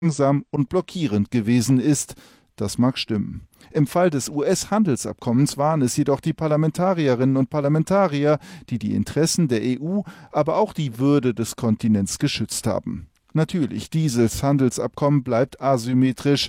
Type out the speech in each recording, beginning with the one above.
langsam und blockierend gewesen ist. Das mag stimmen. Im Fall des US-Handelsabkommens waren es jedoch die Parlamentarierinnen und Parlamentarier, die die Interessen der EU, aber auch die Würde des Kontinents geschützt haben. Natürlich, dieses Handelsabkommen bleibt asymmetrisch.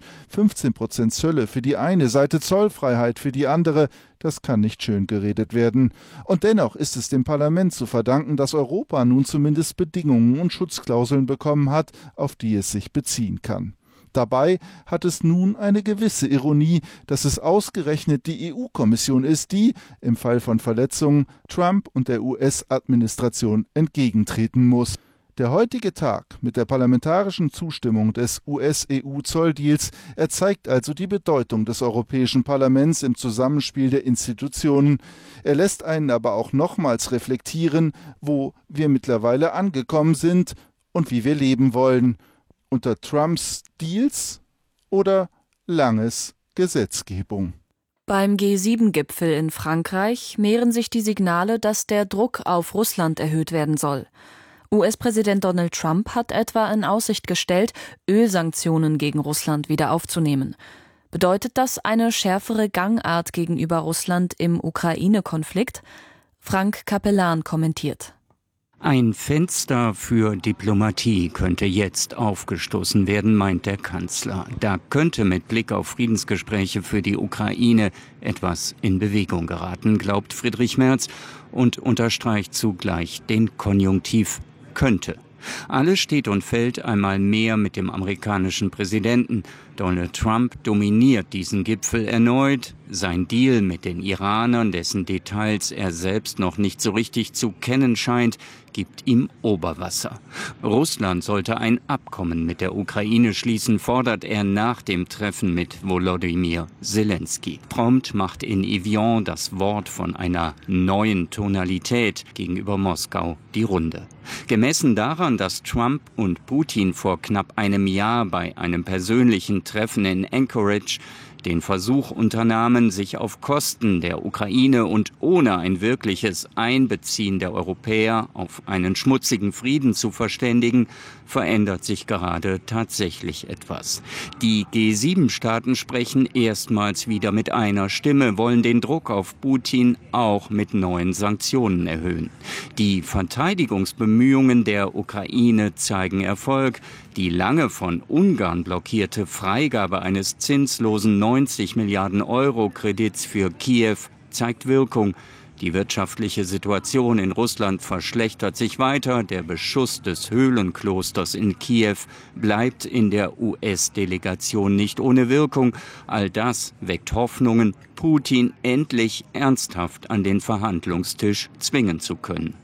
15% Zölle für die eine Seite, Zollfreiheit für die andere. Das kann nicht schön geredet werden. Und dennoch ist es dem Parlament zu verdanken, dass Europa nun zumindest Bedingungen und Schutzklauseln bekommen hat, auf die es sich beziehen kann. Dabei hat es nun eine gewisse Ironie, dass es ausgerechnet die EU-Kommission ist, die, im Fall von Verletzungen, Trump und der US-Administration entgegentreten muss. Der heutige Tag mit der parlamentarischen Zustimmung des US-EU-Zolldeals zeigt also die Bedeutung des Europäischen Parlaments im Zusammenspiel der Institutionen. Er lässt einen aber auch nochmals reflektieren, wo wir mittlerweile angekommen sind und wie wir leben wollen. Unter Trumps Deals oder Langes Gesetzgebung. Beim G7-Gipfel in Frankreich mehren sich die Signale, dass der Druck auf Russland erhöht werden soll. US-Präsident Donald Trump hat etwa in Aussicht gestellt, Ölsanktionen gegen Russland wieder aufzunehmen. Bedeutet das eine schärfere Gangart gegenüber Russland im Ukraine-Konflikt? Frank Capellan kommentiert. Ein Fenster für Diplomatie könnte jetzt aufgestoßen werden, meint der Kanzler. Da könnte mit Blick auf Friedensgespräche für die Ukraine etwas in Bewegung geraten, glaubt Friedrich Merz und unterstreicht zugleich den Konjunktiv könnte. Alles steht und fällt einmal mehr mit dem amerikanischen Präsidenten. Donald Trump dominiert diesen Gipfel erneut. Sein Deal mit den Iranern, dessen Details er selbst noch nicht so richtig zu kennen scheint, gibt ihm Oberwasser. Russland sollte ein Abkommen mit der Ukraine schließen, fordert er nach dem Treffen mit Volodymyr Zelensky. Prompt macht in Evian das Wort von einer neuen Tonalität gegenüber Moskau die Runde. Gemessen daran, dass Trump und Putin vor knapp einem Jahr bei einem persönlichen Treffen in Anchorage den Versuch unternahmen, sich auf Kosten der Ukraine und ohne ein wirkliches Einbeziehen der Europäer auf einen schmutzigen Frieden zu verständigen, verändert sich gerade tatsächlich etwas. Die G7-Staaten sprechen erstmals wieder mit einer Stimme, wollen den Druck auf Putin auch mit neuen Sanktionen erhöhen. Die Verteidigungsbemühungen der Ukraine zeigen Erfolg. Die lange von Ungarn blockierte Freigabe eines zinslosen 90 Milliarden Euro Kredits für Kiew zeigt Wirkung. Die wirtschaftliche Situation in Russland verschlechtert sich weiter. Der Beschuss des Höhlenklosters in Kiew bleibt in der US-Delegation nicht ohne Wirkung. All das weckt Hoffnungen, Putin endlich ernsthaft an den Verhandlungstisch zwingen zu können.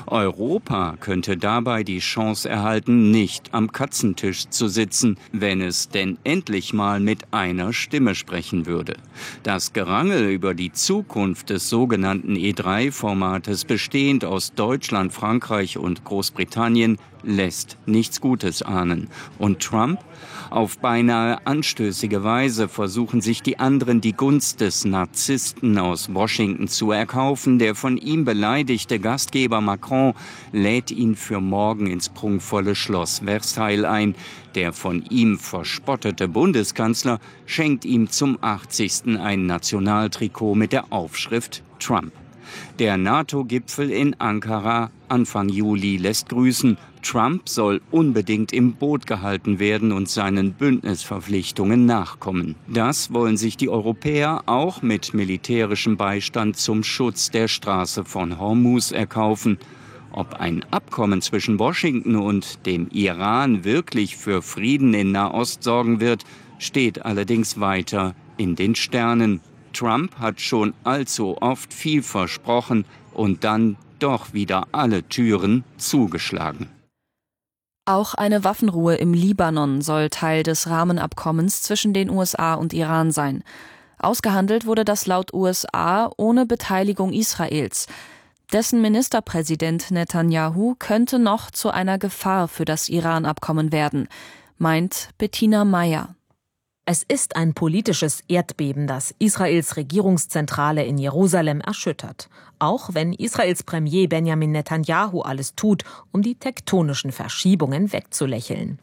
Europa könnte dabei die Chance erhalten, nicht am Katzentisch zu sitzen, wenn es denn endlich mal mit einer Stimme sprechen würde. Das Gerangel über die Zukunft des sogenannten E3-Formates, bestehend aus Deutschland, Frankreich und Großbritannien, lässt nichts Gutes ahnen. Und Trump? Auf beinahe anstößige Weise versuchen sich die anderen die Gunst des Narzissten aus Washington zu erkaufen. Der von ihm beleidigte Gastgeber Macron lädt ihn für morgen ins prunkvolle Schloss Versailles ein. Der von ihm verspottete Bundeskanzler schenkt ihm zum 80. ein Nationaltrikot mit der Aufschrift Trump. Der NATO-Gipfel in Ankara Anfang Juli lässt grüßen. Trump soll unbedingt im Boot gehalten werden und seinen Bündnisverpflichtungen nachkommen. Das wollen sich die Europäer auch mit militärischem Beistand zum Schutz der Straße von Hormuz erkaufen. Ob ein Abkommen zwischen Washington und dem Iran wirklich für Frieden in Nahost sorgen wird, steht allerdings weiter in den Sternen. Trump hat schon allzu oft viel versprochen und dann doch wieder alle Türen zugeschlagen. Auch eine Waffenruhe im Libanon soll Teil des Rahmenabkommens zwischen den USA und Iran sein. Ausgehandelt wurde das laut USA ohne Beteiligung Israels. Dessen Ministerpräsident Netanyahu könnte noch zu einer Gefahr für das Iran-Abkommen werden, meint Bettina Meyer. Es ist ein politisches Erdbeben, das Israels Regierungszentrale in Jerusalem erschüttert. Auch wenn Israels Premier Benjamin Netanyahu alles tut, um die tektonischen Verschiebungen wegzulächeln.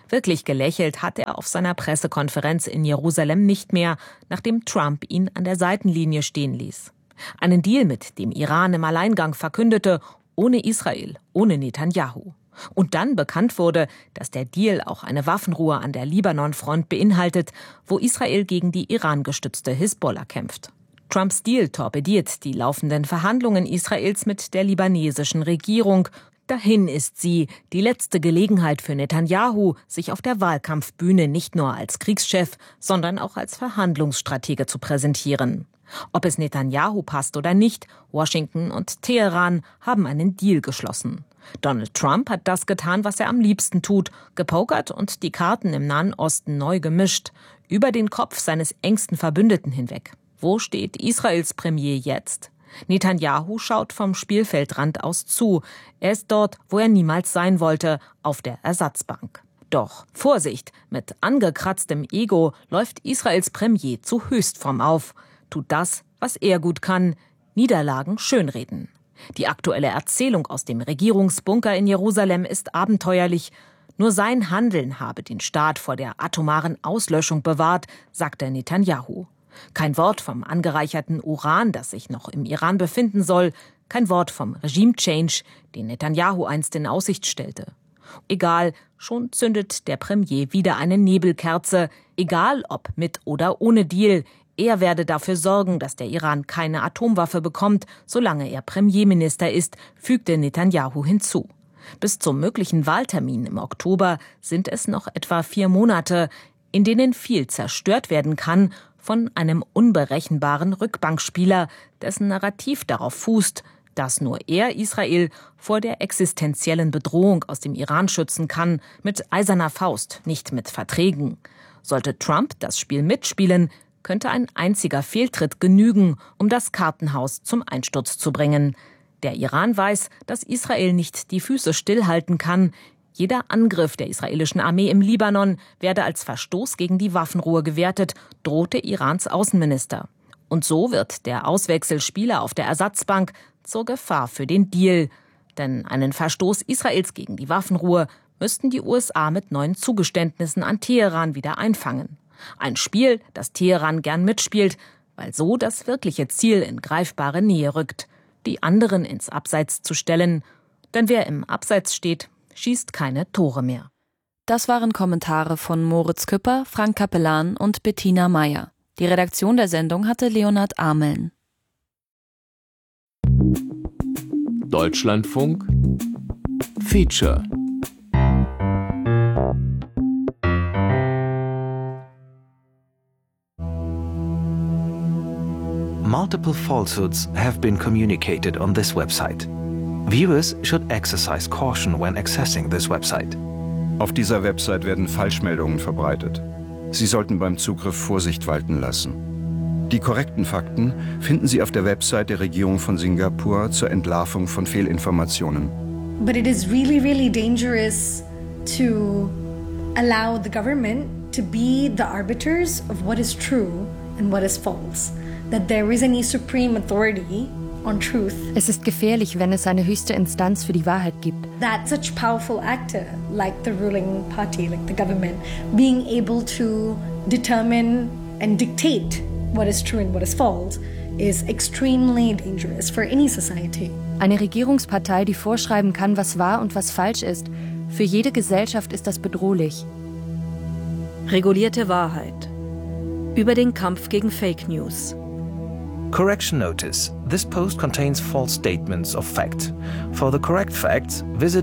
Wirklich gelächelt hat er auf seiner Pressekonferenz in Jerusalem nicht mehr, nachdem Trump ihn an der Seitenlinie stehen ließ. Einen Deal mit dem Iran im Alleingang verkündete, ohne Israel, ohne Netanyahu. Und dann bekannt wurde, dass der Deal auch eine Waffenruhe an der Libanon-Front beinhaltet, wo Israel gegen die Iran-gestützte Hisbollah kämpft. Trumps Deal torpediert die laufenden Verhandlungen Israels mit der libanesischen Regierung. Dahin ist sie, die letzte Gelegenheit für Netanyahu, sich auf der Wahlkampfbühne nicht nur als Kriegschef, sondern auch als Verhandlungsstratege zu präsentieren. Ob es Netanyahu passt oder nicht, Washington und Teheran haben einen Deal geschlossen. Donald Trump hat das getan, was er am liebsten tut, gepokert und die Karten im Nahen Osten neu gemischt, über den Kopf seines engsten Verbündeten hinweg. Wo steht Israels Premier jetzt? Netanyahu schaut vom Spielfeldrand aus zu. Er ist dort, wo er niemals sein wollte, auf der Ersatzbank. Doch Vorsicht, mit angekratztem Ego läuft Israels Premier zu Höchstform auf, tut das, was er gut kann, Niederlagen schönreden. Die aktuelle Erzählung aus dem Regierungsbunker in Jerusalem ist abenteuerlich. Nur sein Handeln habe den Staat vor der atomaren Auslöschung bewahrt, sagte Netanyahu. Kein Wort vom angereicherten Uran, das sich noch im Iran befinden soll. Kein Wort vom Regime-Change, den Netanyahu einst in Aussicht stellte. Egal, schon zündet der Premier wieder eine Nebelkerze. Egal, ob mit oder ohne Deal. Er werde dafür sorgen, dass der Iran keine Atomwaffe bekommt, solange er Premierminister ist, fügte Netanyahu hinzu. Bis zum möglichen Wahltermin im Oktober sind es noch etwa 4 Monate, in denen viel zerstört werden kann von einem unberechenbaren Rückbankspieler, dessen Narrativ darauf fußt, dass nur er Israel vor der existenziellen Bedrohung aus dem Iran schützen kann, mit eiserner Faust, nicht mit Verträgen. Sollte Trump das Spiel mitspielen, könnte ein einziger Fehltritt genügen, um das Kartenhaus zum Einsturz zu bringen. Der Iran weiß, dass Israel nicht die Füße stillhalten kann. Jeder Angriff der israelischen Armee im Libanon werde als Verstoß gegen die Waffenruhe gewertet, drohte Irans Außenminister. Und so wird der Auswechselspieler auf der Ersatzbank zur Gefahr für den Deal. Denn einen Verstoß Israels gegen die Waffenruhe müssten die USA mit neuen Zugeständnissen an Teheran wieder einfangen. Ein Spiel, das Teheran gern mitspielt, weil so das wirkliche Ziel in greifbare Nähe rückt, die anderen ins Abseits zu stellen. Denn wer im Abseits steht, schießt keine Tore mehr. Das waren Kommentare von Moritz Küpper, Frank Capellan und Bettina Meyer. Die Redaktion der Sendung hatte Leonhard Ameln. Deutschlandfunk Feature. Multiple falsehoods have been communicated on this website. Viewers should exercise caution when accessing this website. Auf dieser Website werden Falschmeldungen verbreitet. Sie sollten beim Zugriff Vorsicht walten lassen. Die korrekten Fakten finden Sie auf der Website der Regierung von Singapur zur Entlarvung von Fehlinformationen. But it is really, really dangerous to allow the government to be the arbiters of what is true and what is false. That there is any supreme authority on truth. Es ist gefährlich, wenn es eine höchste Instanz für die Wahrheit gibt. That such powerful actor, like the ruling party, like the government, being able to determine and dictate what is true and what is false, is extremely dangerous for any society. Eine Regierungspartei, die vorschreiben kann, was wahr und was falsch ist. Für jede Gesellschaft ist das bedrohlich. Regulierte Wahrheit. Über den Kampf gegen Fake News. Correction notice. This post contains false statements of fact. For the correct facts, visit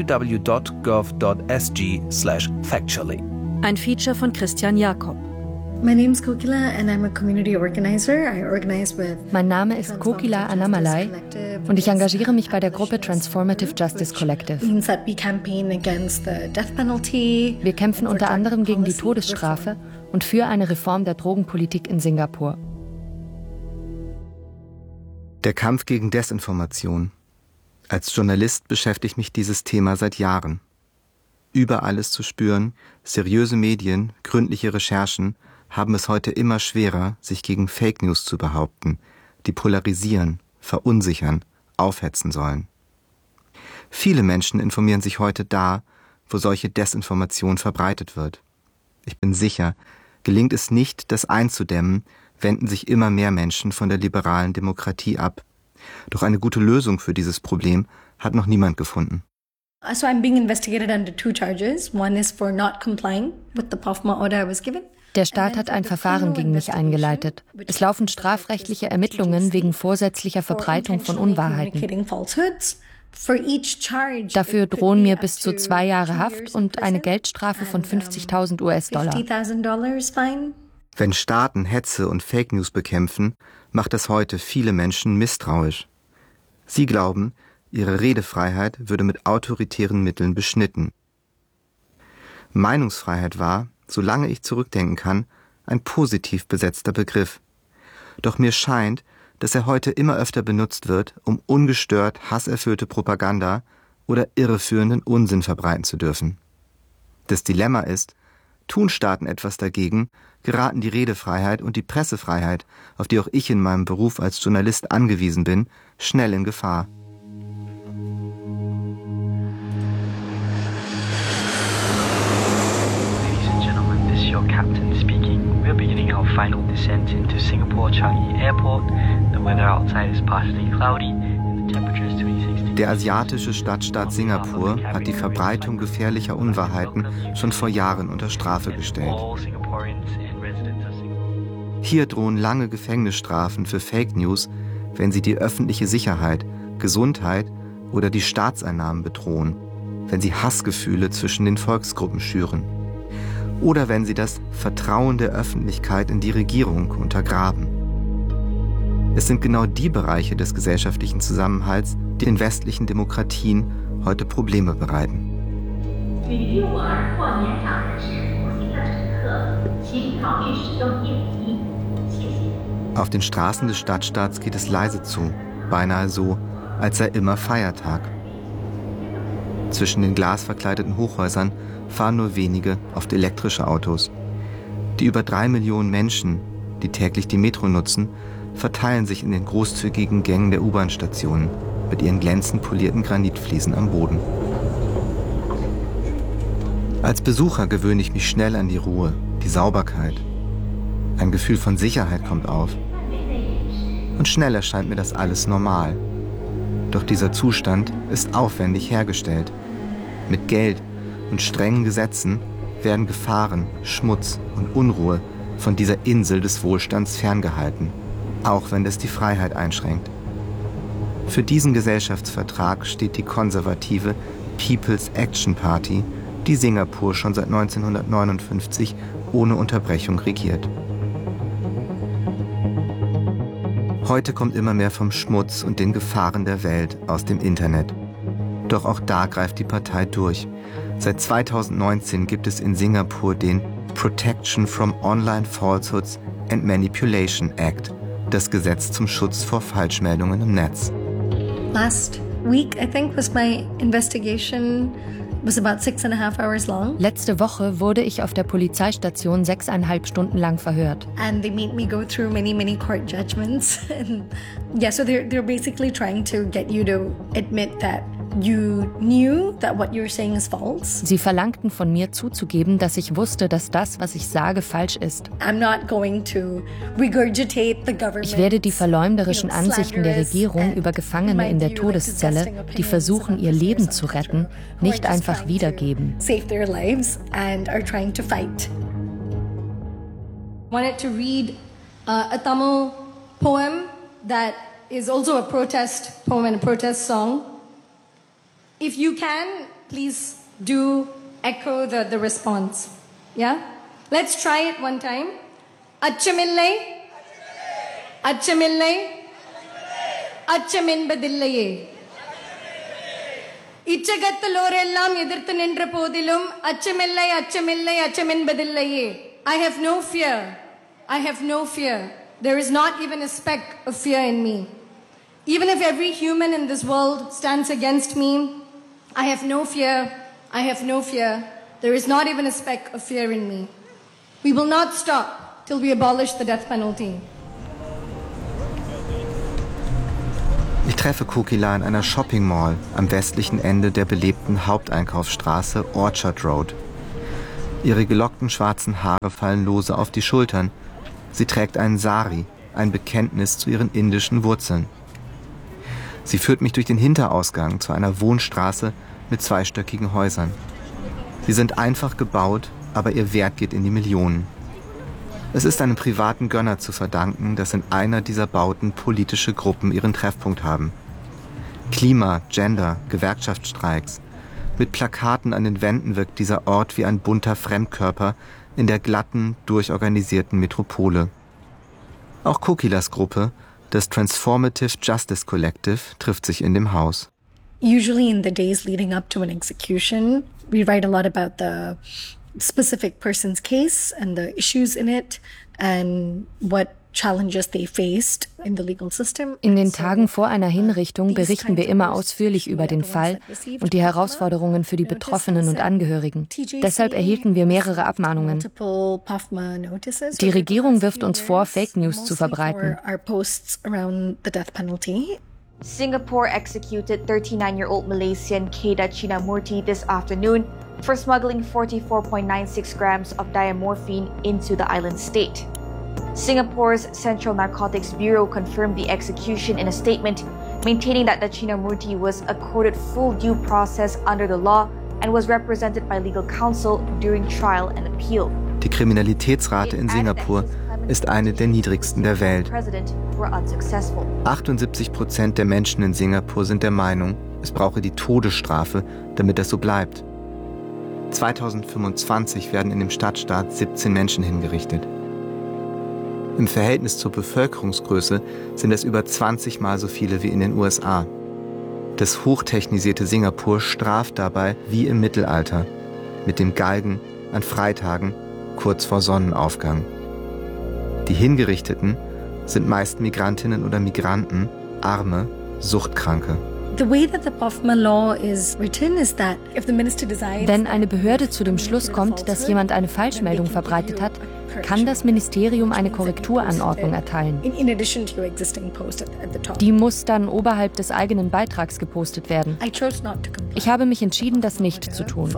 www.gov.sg/factually. Ein Feature von Christian Jakob. My name is Kokila and I'm a community organizer. I organize with Mein Name ist Kokila Annamalai und ich engagiere mich bei der Gruppe Transformative Justice Collective. We campaign against the death penalty. Wir kämpfen unter anderem gegen die Todesstrafe und für eine Reform der Drogenpolitik in Singapur. Der Kampf gegen Desinformation. Als Journalist beschäftigt mich dieses Thema seit Jahren. Überall ist zu spüren, seriöse Medien, gründliche Recherchen haben es heute immer schwerer, sich gegen Fake News zu behaupten, die polarisieren, verunsichern, aufhetzen sollen. Viele Menschen informieren sich heute da, wo solche Desinformation verbreitet wird. Ich bin sicher, gelingt es nicht, das einzudämmen, wenden sich immer mehr Menschen von der liberalen Demokratie ab. Doch eine gute Lösung für dieses Problem hat noch niemand gefunden. So I'm being investigated under 2 charges. One is for not complying with the POFMA order I was given. Der Staat hat ein Verfahren gegen mich eingeleitet. Es laufen strafrechtliche Ermittlungen wegen vorsätzlicher Verbreitung von Unwahrheiten. Dafür drohen mir bis zu 2 Jahre Haft und eine Geldstrafe von 50.000 US-Dollar. Wenn Staaten Hetze und Fake News bekämpfen, macht das heute viele Menschen misstrauisch. Sie glauben, ihre Redefreiheit würde mit autoritären Mitteln beschnitten. Meinungsfreiheit war, solange ich zurückdenken kann, ein positiv besetzter Begriff. Doch mir scheint, dass er heute immer öfter benutzt wird, um ungestört hasserfüllte Propaganda oder irreführenden Unsinn verbreiten zu dürfen. Das Dilemma ist, tun Staaten etwas dagegen, geraten die Redefreiheit und die Pressefreiheit, auf die auch ich in meinem Beruf als Journalist angewiesen bin, schnell in Gefahr. Your captain speaking. We're beginning our final descent into Singapore Changi Airport. The weather outside is partially cloudy and the temperature is 26 degrees. Der asiatische Stadtstaat Singapur hat die Verbreitung gefährlicher Unwahrheiten schon vor Jahren unter Strafe gestellt. Hier drohen lange Gefängnisstrafen für Fake News, wenn sie die öffentliche Sicherheit, Gesundheit oder die Staatseinnahmen bedrohen, wenn sie Hassgefühle zwischen den Volksgruppen schüren. Oder wenn sie das Vertrauen der Öffentlichkeit in die Regierung untergraben. Es sind genau die Bereiche des gesellschaftlichen Zusammenhalts, die den westlichen Demokratien heute Probleme bereiten. Auf den Straßen des Stadtstaats geht es leise zu, beinahe so, als sei immer Feiertag. Zwischen den glasverkleideten Hochhäusern fahren nur wenige oft elektrische Autos. Die über 3 Millionen Menschen, die täglich die Metro nutzen, verteilen sich in den großzügigen Gängen der U-Bahn-Stationen mit ihren glänzend polierten Granitfliesen am Boden. Als Besucher gewöhne ich mich schnell an die Ruhe, die Sauberkeit. Ein Gefühl von Sicherheit kommt auf. Und schnell erscheint mir das alles normal. Doch dieser Zustand ist aufwendig hergestellt. Mit Geld und strengen Gesetzen werden Gefahren, Schmutz und Unruhe von dieser Insel des Wohlstands ferngehalten, auch wenn das die Freiheit einschränkt. Für diesen Gesellschaftsvertrag steht die konservative People's Action Party, die Singapur schon seit 1959 ohne Unterbrechung regiert. Heute kommt immer mehr vom Schmutz und den Gefahren der Welt aus dem Internet. Doch auch da greift die Partei durch. Seit 2019 gibt es in Singapur den Protection from Online Falsehoods and Manipulation Act, das Gesetz zum Schutz vor Falschmeldungen im Netz. Last week, I think, was my investigation was about 6.5 hours long. Letzte Woche wurde ich auf der Polizeistation 6,5 Stunden lang verhört. And they made me go through many court judgments. And yeah, so they're basically trying to get you to admit that you knew that what you're saying is false. Sie verlangten von mir zuzugeben, dass ich wusste, dass das, was ich sage, falsch ist. I'm not going to regurgitate the government. Ich werde die verleumderischen Ansichten der Regierung über Gefangene in der Todeszelle, die versuchen, ihr Leben zu retten, nicht einfach wiedergeben. Save their lives and are trying to fight. I wanted to read a Tamil poem that is also a protest poem and a protest song. If you can, please do echo the response. Yeah? Let's try it one time. Achamillai. Achamillai. Achaminbadillaye. இச்சகத்தலோரெல்லாம் எதிர்த்து நின்ற போதிலும் அச்சமில்லை அச்சமில்லை அச்சமென்பதில்லையே. I have no fear. I have no fear. There is not even a speck of fear in me. Even if every human in this world stands against me, I have no fear. I have no fear. There is not even a speck of fear in me. We will not stop till we abolish the death penalty. Ich treffe Kokila in einer Shopping Mall am westlichen Ende der belebten Haupteinkaufsstraße Orchard Road. Ihre gelockten schwarzen Haare fallen lose auf die Schultern. Sie trägt einen Sari, ein Bekenntnis zu ihren indischen Wurzeln. Sie führt mich durch den Hinterausgang zu einer Wohnstraße mit zweistöckigen Häusern. Sie sind einfach gebaut, aber ihr Wert geht in die Millionen. Es ist einem privaten Gönner zu verdanken, dass in einer dieser Bauten politische Gruppen ihren Treffpunkt haben. Klima, Gender, Gewerkschaftsstreiks. Mit Plakaten an den Wänden wirkt dieser Ort wie ein bunter Fremdkörper in der glatten, durchorganisierten Metropole. Auch Kokilas Gruppe, das Transformative Justice Collective, trifft sich in dem Haus. Usually in the days leading up to an execution, we write a lot about the specific person's case and the issues in it and what challenges they faced in the legal system. In den Tagen vor einer Hinrichtung berichten wir immer ausführlich über den Fall und die Herausforderungen für die Betroffenen und Angehörigen. Deshalb erhielten wir mehrere Abmahnungen. Die Regierung wirft uns vor, Fake News zu verbreiten. Singapore executed 39-year-old Malaysian Kedah Chinamurti this afternoon for smuggling 44.96 grams of diamorphine into the island state. Singapore's Central Narcotics Bureau confirmed the execution in a statement, maintaining that the Chinamurti was accorded full due process under the law and was represented by legal counsel during trial and appeal. Die Kriminalitätsrate in Singapur ist eine der niedrigsten der Welt. 78% der Menschen in Singapur sind der Meinung, es brauche die Todesstrafe, damit das so bleibt. 2025 werden in dem Stadtstaat 17 Menschen hingerichtet. Im Verhältnis zur Bevölkerungsgröße sind es über 20 Mal so viele wie in den USA. Das hochtechnisierte Singapur straft dabei wie im Mittelalter, mit dem Galgen an Freitagen kurz vor Sonnenaufgang. Die Hingerichteten sind meist Migrantinnen oder Migranten, Arme, Suchtkranke. Wenn eine Behörde zu dem Schluss kommt, dass jemand eine Falschmeldung verbreitet hat, kann das Ministerium eine Korrekturanordnung erteilen. Die muss dann oberhalb des eigenen Beitrags gepostet werden. Ich habe mich entschieden, das nicht zu tun.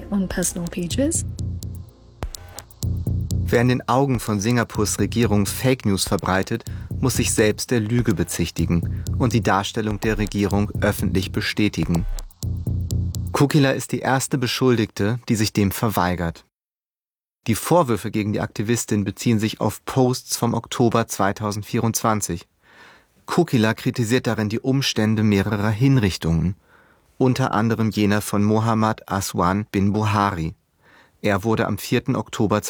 Wer in den Augen von Singapurs Regierung Fake News verbreitet, muss sich selbst der Lüge bezichtigen und die Darstellung der Regierung öffentlich bestätigen. Kokila ist die erste Beschuldigte, die sich dem verweigert. Die Vorwürfe gegen die Aktivistin beziehen sich auf Posts vom Oktober 2024. Kokila kritisiert darin die Umstände mehrerer Hinrichtungen, unter anderem jener von Mohammad Aswan bin Buhari. Er wurde am 4. Oktober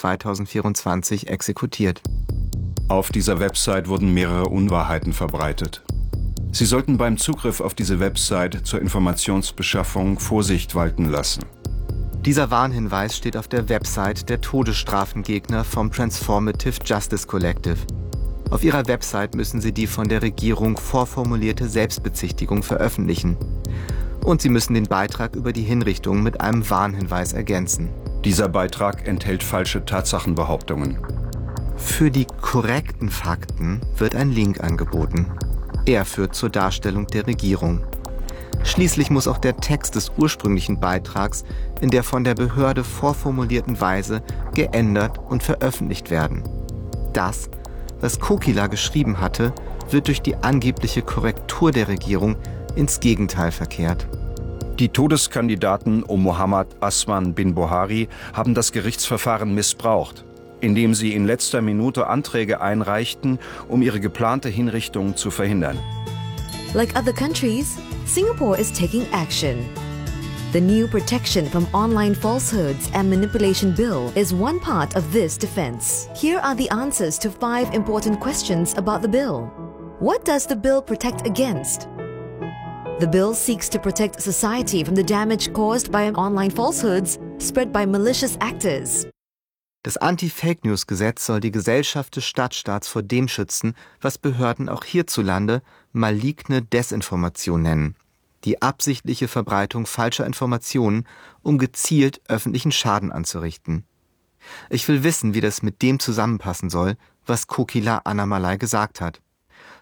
2024 exekutiert. Auf dieser Website wurden mehrere Unwahrheiten verbreitet. Sie sollten beim Zugriff auf diese Website zur Informationsbeschaffung Vorsicht walten lassen. Dieser Warnhinweis steht auf der Website der Todesstrafengegner vom Transformative Justice Collective. Auf ihrer Website müssen sie die von der Regierung vorformulierte Selbstbezichtigung veröffentlichen. Und sie müssen den Beitrag über die Hinrichtung mit einem Warnhinweis ergänzen. Dieser Beitrag enthält falsche Tatsachenbehauptungen. Für die korrekten Fakten wird ein Link angeboten. Er führt zur Darstellung der Regierung. Schließlich muss auch der Text des ursprünglichen Beitrags in der von der Behörde vorformulierten Weise geändert und veröffentlicht werden. Das, was Kokila geschrieben hatte, wird durch die angebliche Korrektur der Regierung ins Gegenteil verkehrt. Die Todeskandidaten um Mohammad Aswan bin Buhari haben das Gerichtsverfahren missbraucht, indem sie in letzter Minute Anträge einreichten, um ihre geplante Hinrichtung zu verhindern. Like other countries, Singapore is taking action. The new Protection from Online Falsehoods and Manipulation Bill is one part of this defense. Here are the answers to 5 important questions about the bill. What does the bill protect against? The bill seeks to protect society from the damage caused by online falsehoods spread by malicious actors. Das Anti-Fake-News-Gesetz soll die Gesellschaft des Stadtstaats vor dem schützen, was Behörden auch hierzulande maligne Desinformation nennen. Die absichtliche Verbreitung falscher Informationen, um gezielt öffentlichen Schaden anzurichten. Ich will wissen, wie das mit dem zusammenpassen soll, was Kokila Annamalai gesagt hat.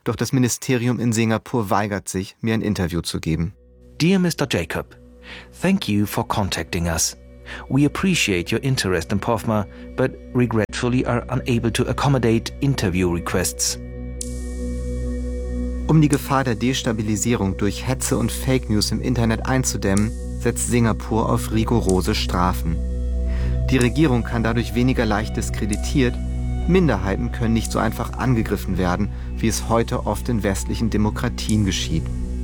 Doch das Ministerium in Singapur weigert sich, mir ein Interview zu geben. Dear Mr. Jacob, thank you for contacting us. We appreciate your interest in POFMA, but regretfully are unable to accommodate interview requests. Um die Gefahr der Destabilisierung durch Hetze und Fake News im Internet einzudämmen, setzt Singapur auf rigorose Strafen. Die Regierung kann dadurch weniger leicht diskreditiert, Minderheiten können nicht so einfach angegriffen werden, wie es heute oft in westlichen Demokratien geschieht.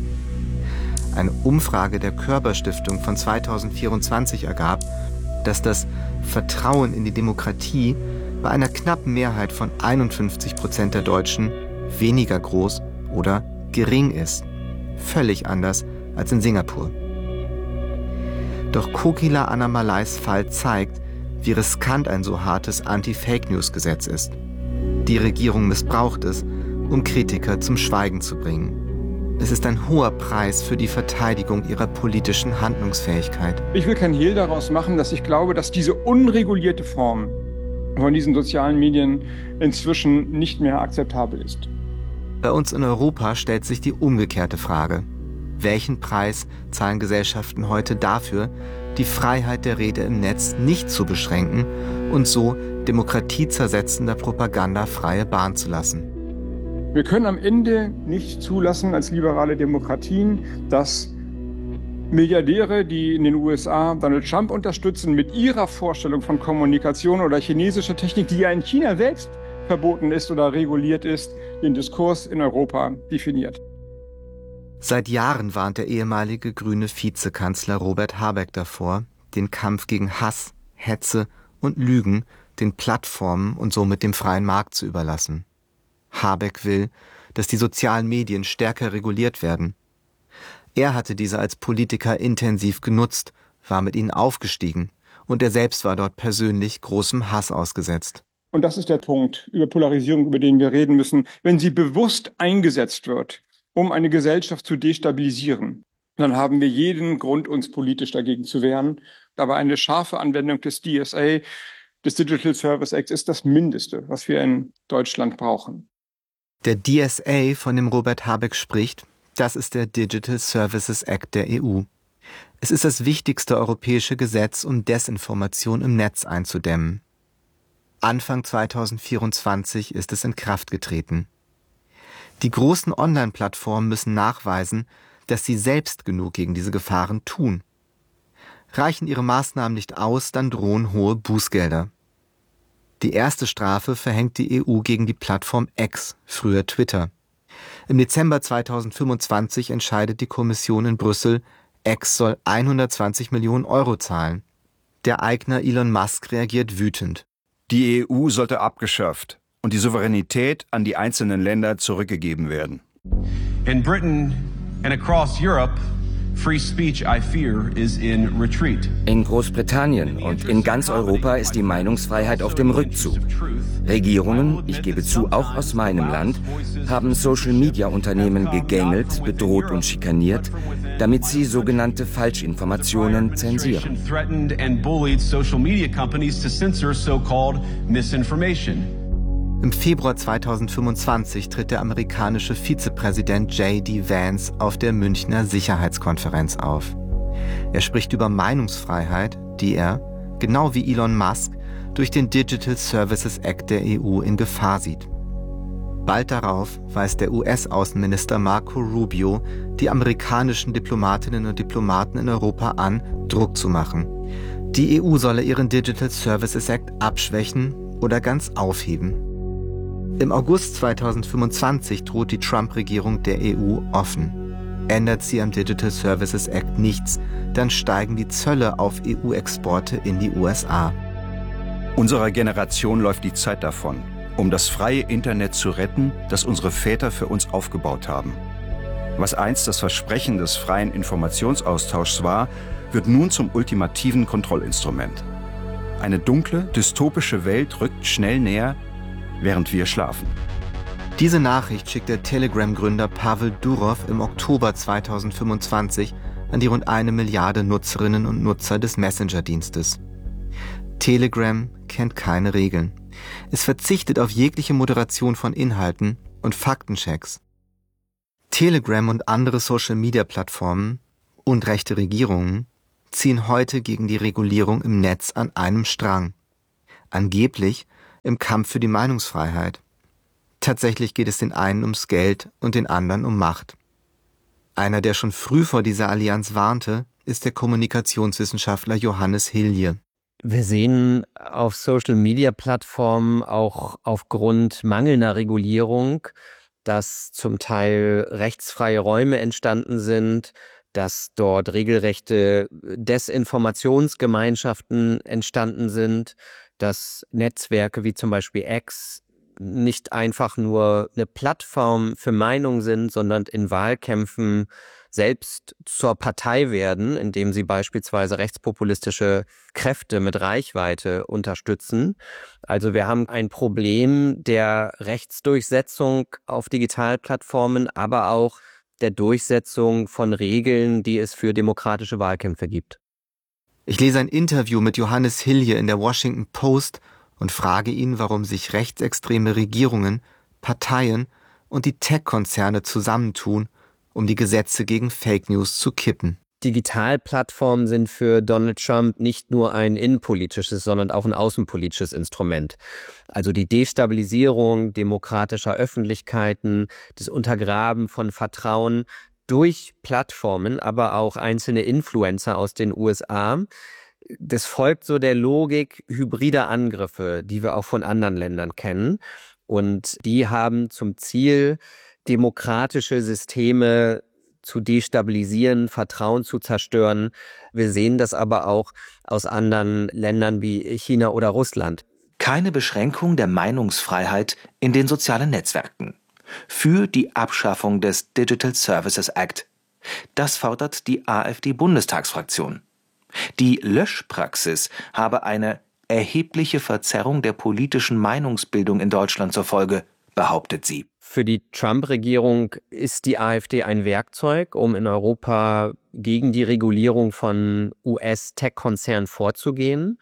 Eine Umfrage der Körber-Stiftung von 2024 ergab, dass das Vertrauen in die Demokratie bei einer knappen Mehrheit von 51% der Deutschen weniger groß oder gering ist. Völlig anders als in Singapur. Doch Kokila Annamalais Fall zeigt, wie riskant ein so hartes Anti-Fake-News-Gesetz ist. Die Regierung missbraucht es, um Kritiker zum Schweigen zu bringen. Es ist ein hoher Preis für die Verteidigung ihrer politischen Handlungsfähigkeit. Ich will kein Hehl daraus machen, dass ich glaube, dass diese unregulierte Form von diesen sozialen Medien inzwischen nicht mehr akzeptabel ist. Bei uns in Europa stellt sich die umgekehrte Frage. Welchen Preis zahlen Gesellschaften heute dafür, die Freiheit der Rede im Netz nicht zu beschränken und so demokratiezersetzender Propaganda freie Bahn zu lassen? Wir können am Ende nicht zulassen als liberale Demokratien, dass Milliardäre, die in den USA Donald Trump unterstützen, mit ihrer Vorstellung von Kommunikation oder chinesischer Technik, die ja in China selbst verboten ist oder reguliert ist, den Diskurs in Europa definiert. Seit Jahren warnt der ehemalige grüne Vizekanzler Robert Habeck davor, den Kampf gegen Hass, Hetze und Lügen den Plattformen und somit dem freien Markt zu überlassen. Habeck will, dass die sozialen Medien stärker reguliert werden. Er hatte diese als Politiker intensiv genutzt, war mit ihnen aufgestiegen und er selbst war dort persönlich großem Hass ausgesetzt. Und das ist der Punkt über Polarisierung, über den wir reden müssen. Wenn sie bewusst eingesetzt wird, um eine Gesellschaft zu destabilisieren, dann haben wir jeden Grund, uns politisch dagegen zu wehren. Aber eine scharfe Anwendung des DSA, des Digital Service Act, ist das Mindeste, was wir in Deutschland brauchen. Der DSA, von dem Robert Habeck spricht, das ist der Digital Services Act der EU. Es ist das wichtigste europäische Gesetz, um Desinformation im Netz einzudämmen. Anfang 2024 ist es in Kraft getreten. Die großen Online-Plattformen müssen nachweisen, dass sie selbst genug gegen diese Gefahren tun. Reichen ihre Maßnahmen nicht aus, dann drohen hohe Bußgelder. Die erste Strafe verhängt die EU gegen die Plattform X, früher Twitter. Im Dezember 2025 entscheidet die Kommission in Brüssel, X soll 120 Millionen Euro zahlen. Der Eigner Elon Musk reagiert wütend. Die EU sollte abgeschafft und die Souveränität an die einzelnen Länder zurückgegeben werden. In Britain and across Europe, free speech, I fear, is in retreat. In Großbritannien und in ganz Europa ist die Meinungsfreiheit auf dem Rückzug. Regierungen, ich gebe zu, auch aus meinem Land, haben Social-Media-Unternehmen gegängelt, bedroht und schikaniert, damit sie sogenannte Falschinformationen zensieren. Im Februar 2025 tritt der amerikanische Vizepräsident J.D. Vance auf der Münchner Sicherheitskonferenz auf. Er spricht über Meinungsfreiheit, die er, genau wie Elon Musk, durch den Digital Services Act der EU in Gefahr sieht. Bald darauf weist der US-Außenminister Marco Rubio die amerikanischen Diplomatinnen und Diplomaten in Europa an, Druck zu machen. Die EU solle ihren Digital Services Act abschwächen oder ganz aufheben. Im August 2025 droht die Trump-Regierung der EU offen. Ändert sie am Digital Services Act nichts, dann steigen die Zölle auf EU-Exporte in die USA. Unserer Generation läuft die Zeit davon, um das freie Internet zu retten, das unsere Väter für uns aufgebaut haben. Was einst das Versprechen des freien Informationsaustauschs war, wird nun zum ultimativen Kontrollinstrument. Eine dunkle, dystopische Welt rückt schnell näher, während wir schlafen. Diese Nachricht schickt der Telegram-Gründer Pavel Durov im Oktober 2025 an die rund 1 Milliarde Nutzerinnen und Nutzer des Messenger-Dienstes. Telegram kennt keine Regeln. Es verzichtet auf jegliche Moderation von Inhalten und Faktenchecks. Telegram und andere Social-Media-Plattformen und rechte Regierungen ziehen heute gegen die Regulierung im Netz an einem Strang. Angeblich im Kampf für die Meinungsfreiheit. Tatsächlich geht es den einen ums Geld und den anderen um Macht. Einer, der schon früh vor dieser Allianz warnte, ist der Kommunikationswissenschaftler Johannes Hilje. Wir sehen auf Social-Media-Plattformen auch aufgrund mangelnder Regulierung, dass zum Teil rechtsfreie Räume entstanden sind, dass dort regelrechte Desinformationsgemeinschaften entstanden sind, dass Netzwerke wie zum Beispiel X nicht einfach nur eine Plattform für Meinung sind, sondern in Wahlkämpfen selbst zur Partei werden, indem sie beispielsweise rechtspopulistische Kräfte mit Reichweite unterstützen. Also wir haben ein Problem der Rechtsdurchsetzung auf Digitalplattformen, aber auch der Durchsetzung von Regeln, die es für demokratische Wahlkämpfe gibt. Ich lese ein Interview mit Johannes Hilje in der Washington Post und frage ihn, warum sich rechtsextreme Regierungen, Parteien und die Tech-Konzerne zusammentun, um die Gesetze gegen Fake News zu kippen. Digitalplattformen sind für Donald Trump nicht nur ein innenpolitisches, sondern auch ein außenpolitisches Instrument. Also die Destabilisierung demokratischer Öffentlichkeiten, das Untergraben von Vertrauen durch Plattformen, aber auch einzelne Influencer aus den USA. Das folgt so der Logik hybrider Angriffe, die wir auch von anderen Ländern kennen. Und die haben zum Ziel, demokratische Systeme zu destabilisieren, Vertrauen zu zerstören. Wir sehen das aber auch aus anderen Ländern wie China oder Russland. Keine Beschränkung der Meinungsfreiheit in den sozialen Netzwerken. Für die Abschaffung des Digital Services Act. Das fordert die AfD-Bundestagsfraktion. Die Löschpraxis habe eine erhebliche Verzerrung der politischen Meinungsbildung in Deutschland zur Folge, behauptet sie. Für die Trump-Regierung ist die AfD ein Werkzeug, um in Europa gegen die Regulierung von US-Tech-Konzernen vorzugehen.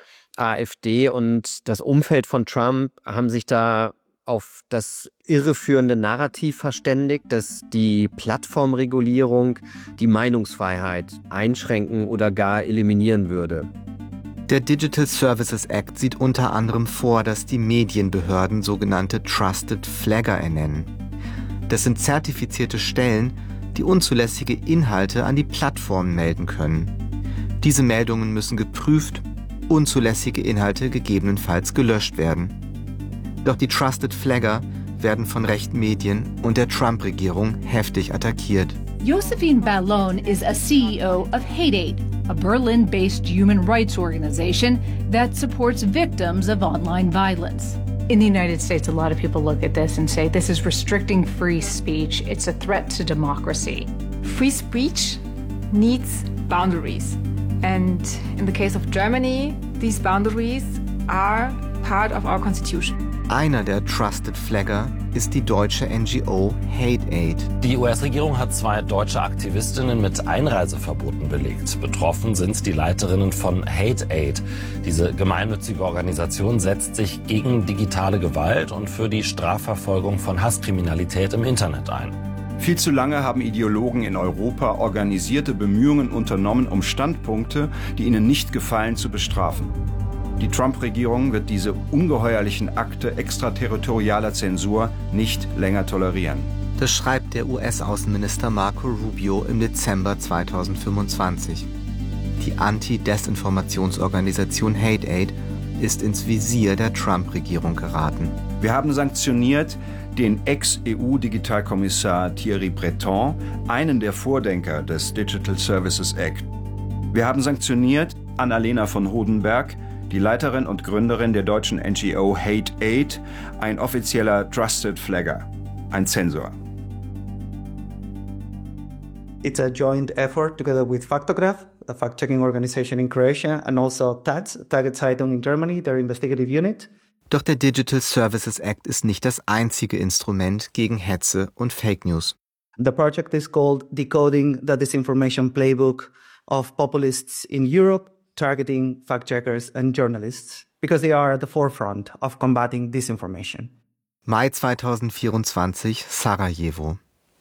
AfD und das Umfeld von Trump haben sich da auf das irreführende Narrativ verständigt, dass die Plattformregulierung die Meinungsfreiheit einschränken oder gar eliminieren würde. Der Digital Services Act sieht unter anderem vor, dass die Medienbehörden sogenannte Trusted Flagger ernennen. Das sind zertifizierte Stellen, die unzulässige Inhalte an die Plattformen melden können. Diese Meldungen müssen geprüft, unzulässige Inhalte gegebenenfalls gelöscht werden. Doch die Trusted Flagger werden von rechten Medien und der Trump-Regierung heftig attackiert. Josephine Ballon is a CEO of HateAid, a Berlin-based human rights organization that supports victims of online violence. In the United States, a lot of people look at this and say this is restricting free speech. It's a threat to democracy. Free speech needs boundaries. And in the case of Germany, these boundaries are part of our constitution. Einer der Trusted Flagger ist die deutsche NGO HateAid. Die US-Regierung hat 2 deutsche Aktivistinnen mit Einreiseverboten belegt. Betroffen sind die Leiterinnen von HateAid. Diese gemeinnützige Organisation setzt sich gegen digitale Gewalt und für die Strafverfolgung von Hasskriminalität im Internet ein. Viel zu lange haben Ideologen in Europa organisierte Bemühungen unternommen, um Standpunkte, die ihnen nicht gefallen, zu bestrafen. Die Trump-Regierung wird diese ungeheuerlichen Akte extraterritorialer Zensur nicht länger tolerieren. Das schreibt der US-Außenminister Marco Rubio im Dezember 2025. Die Anti-Desinformationsorganisation HateAid ist ins Visier der Trump-Regierung geraten. Wir haben sanktioniert den Ex-EU-Digitalkommissar Thierry Breton, einen der Vordenker des Digital Services Act. Wir haben sanktioniert Annalena von Hodenberg, die Leiterin und Gründerin der deutschen NGO HateAid, ein offizieller Trusted Flagger, ein Zensor. It's a joint effort together with Faktograph, a fact-checking organization in Croatia, and also Taz, Tageszeitung in Germany, their investigative unit. Doch der Digital Services Act ist nicht das einzige Instrument gegen Hetze und Fake News. The project is called Decoding the Disinformation Playbook of Populists in Europe, targeting fact-checkers and journalists, because they are at the forefront of combating disinformation. Mai 2024, Sarajevo.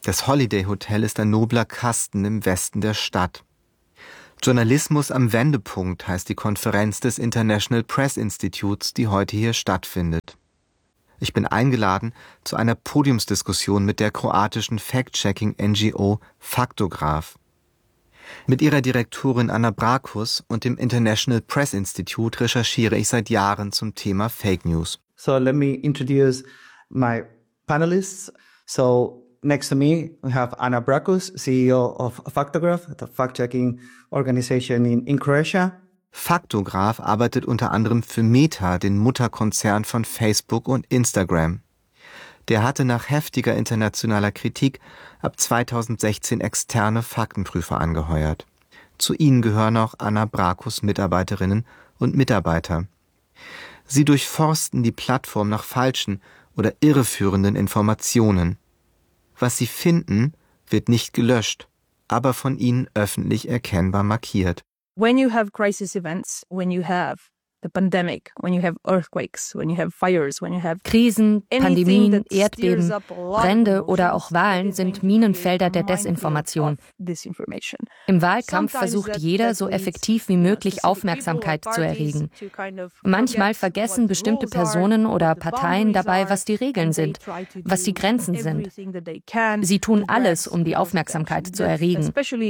Das Holiday Hotel ist ein nobler Kasten im Westen der Stadt. Journalismus am Wendepunkt heißt die Konferenz des International Press Institutes, die heute hier stattfindet. Ich bin eingeladen zu einer Podiumsdiskussion mit der kroatischen Fact-Checking-NGO Faktograf. Mit ihrer Direktorin Ana Brakus und dem International Press Institute recherchiere ich seit Jahren zum Thema Fake News. So let me introduce my panelists. So next to me we have Ana Brakus, CEO of Faktograf, the fact-checking organization in Croatia. Faktograf arbeitet unter anderem für Meta, den Mutterkonzern von Facebook und Instagram. Der hatte nach heftiger internationaler Kritik ab 2016 externe Faktenprüfer angeheuert. Zu ihnen gehören auch Ana Brakus Mitarbeiterinnen und Mitarbeiter. Sie durchforsten die Plattform nach falschen oder irreführenden Informationen. Was sie finden, wird nicht gelöscht, aber von ihnen öffentlich erkennbar markiert. When you have crisis events, when you have the pandemic, when you have earthquakes, when you have fires, when you have Krisen, Pandemien, Erdbeben, Brände oder auch Wahlen sind Minenfelder der Desinformation. Im Wahlkampf versucht jeder, so effektiv wie möglich Aufmerksamkeit zu erregen. Manchmal vergessen bestimmte Personen oder Parteien dabei, was die Regeln sind, was die Grenzen sind. Sie tun alles, um die Aufmerksamkeit zu erregen.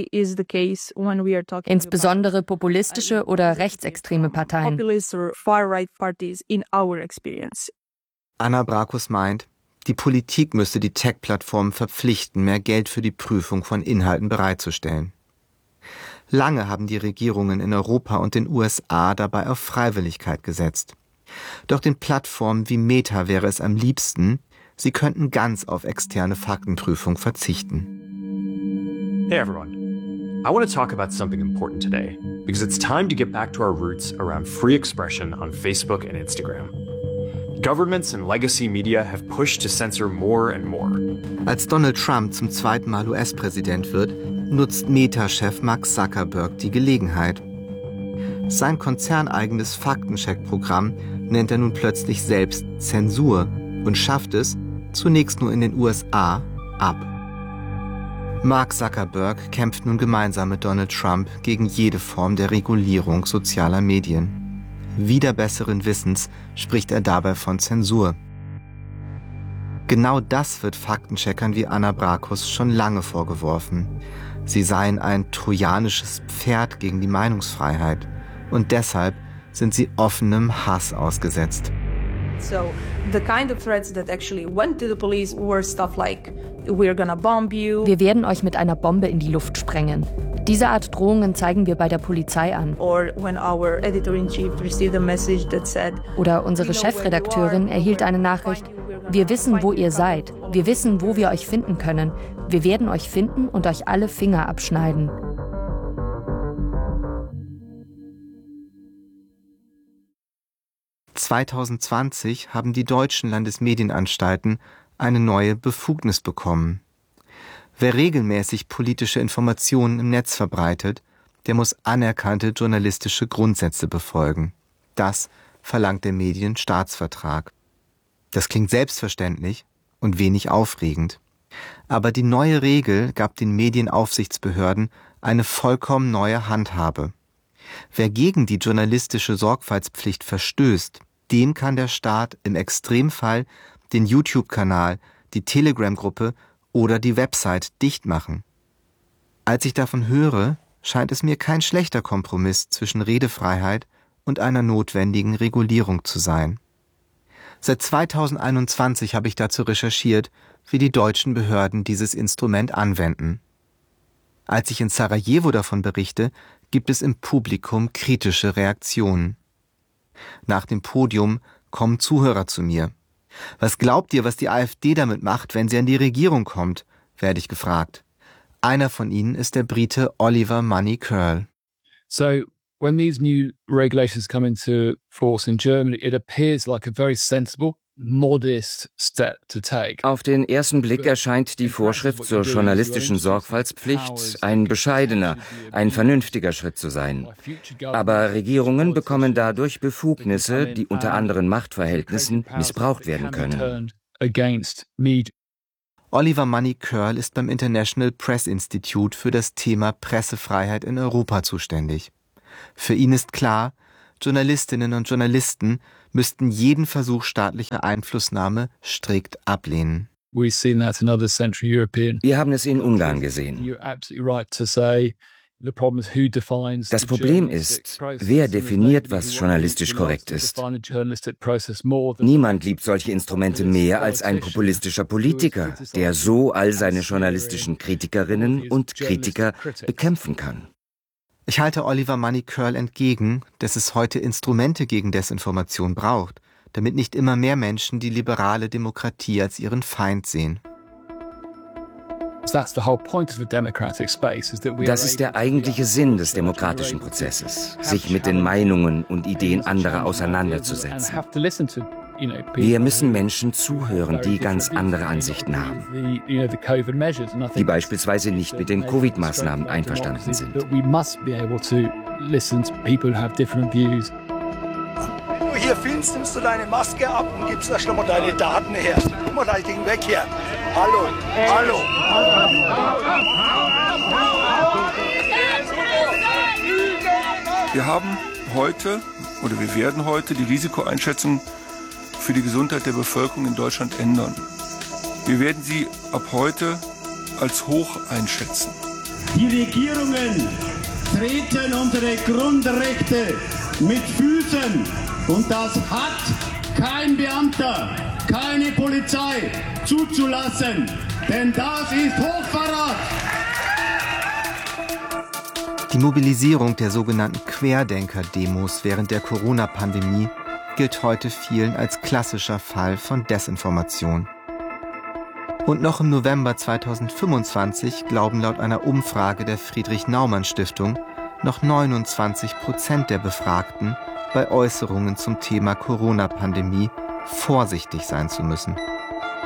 Insbesondere populistische oder rechtsextreme Parteien. Ana Brakus meint, die Politik müsste die Tech-Plattformen verpflichten, mehr Geld für die Prüfung von Inhalten bereitzustellen. Lange haben die Regierungen in Europa und den USA dabei auf Freiwilligkeit gesetzt. Doch den Plattformen wie Meta wäre es am liebsten, sie könnten ganz auf externe Faktenprüfung verzichten. Hey everyone. I want to talk about something important today, because it's time to get back to our roots around free expression on Facebook and Instagram. Governments and legacy media have pushed to censor more and more. Als Donald Trump zum zweiten Mal US-Präsident wird, nutzt Meta-Chef Mark Zuckerberg die Gelegenheit. Sein konzerneigenes Faktencheck-Programm nennt er nun plötzlich selbst Zensur und schafft es, zunächst nur in den USA, ab. Mark Zuckerberg kämpft nun gemeinsam mit Donald Trump gegen jede Form der Regulierung sozialer Medien. Wider besseren Wissens spricht er dabei von Zensur. Genau das wird Faktencheckern wie Ana Brakus schon lange vorgeworfen. Sie seien ein trojanisches Pferd gegen die Meinungsfreiheit und deshalb sind sie offenem Hass ausgesetzt. So the kind of threats that actually went to the police were stuff like we're gonna bomb you. Wir werden euch mit einer Bombe in die Luft sprengen. Diese Art Drohungen zeigen wir bei der Polizei an. Or when our editor-in-chief received a message that said, oder unsere Chefredakteurin erhielt eine Nachricht: Wir wissen, wo ihr seid. Wir wissen, wo wir euch finden können. Wir werden euch finden und euch alle Finger abschneiden. (2020) haben die deutschen Landesmedienanstalten eine neue Befugnis bekommen. Wer regelmäßig politische Informationen im Netz verbreitet, der muss anerkannte journalistische Grundsätze befolgen. Das verlangt der Medienstaatsvertrag. Das klingt selbstverständlich und wenig aufregend. Aber die neue Regel gab den Medienaufsichtsbehörden eine vollkommen neue Handhabe. Wer gegen die journalistische Sorgfaltspflicht verstößt, dem kann der Staat im Extremfall den YouTube-Kanal, die Telegram-Gruppe oder die Website dicht machen. Als ich davon höre, scheint es mir kein schlechter Kompromiss zwischen Redefreiheit und einer notwendigen Regulierung zu sein. Seit 2021 habe ich dazu recherchiert, wie die deutschen Behörden dieses Instrument anwenden. Als ich in Sarajevo davon berichte, gibt es im Publikum kritische Reaktionen. Nach dem Podium kommen Zuhörer zu mir. Was glaubt ihr, was die AfD damit macht, wenn sie an die Regierung kommt, werde ich gefragt. Einer von ihnen ist der Brite Oliver Money Curl. So, when these new regulations come into force in Germany, it appears like a very sensible, modest step to take. Auf den ersten Blick erscheint die Vorschrift zur journalistischen Sorgfaltspflicht ein bescheidener, ein vernünftiger Schritt zu sein. Aber Regierungen bekommen dadurch Befugnisse, die unter anderen Machtverhältnissen missbraucht werden können. Oliver Money Curl ist beim International Press Institute für das Thema Pressefreiheit in Europa zuständig. Für ihn ist klar, Journalistinnen und Journalisten müssten jeden Versuch staatlicher Einflussnahme strikt ablehnen. Wir haben es in Ungarn gesehen. Das Problem ist, wer definiert, was journalistisch korrekt ist. Niemand liebt solche Instrumente mehr als ein populistischer Politiker, der so all seine journalistischen Kritikerinnen und Kritiker bekämpfen kann. Ich halte Oliver Money Curl entgegen, dass es heute Instrumente gegen Desinformation braucht, damit nicht immer mehr Menschen die liberale Demokratie als ihren Feind sehen. Das ist der eigentliche Sinn des demokratischen Prozesses, sich mit den Meinungen und Ideen anderer auseinanderzusetzen. Wir müssen Menschen zuhören, die ganz andere Ansichten haben, die beispielsweise nicht mit den Covid-Maßnahmen einverstanden sind. Wenn du hier filmst, nimmst du deine Maske ab und gibst da schon mal deine Daten her. Nimm mal dein Ding weg hier. Hallo, hallo. Wir haben heute oder wir werden heute die Risikoeinschätzung für die Gesundheit der Bevölkerung in Deutschland ändern. Wir werden sie ab heute als hoch einschätzen. Die Regierungen treten unsere Grundrechte mit Füßen und das hat kein Beamter, keine Polizei zuzulassen, denn das ist Hochverrat. Die Mobilisierung der sogenannten Querdenker-Demos während der Corona-Pandemie gilt heute vielen als klassischer Fall von Desinformation. Und noch im November 2025 glauben laut einer Umfrage der Friedrich-Naumann-Stiftung noch 29% der Befragten, bei Äußerungen zum Thema Corona-Pandemie vorsichtig sein zu müssen.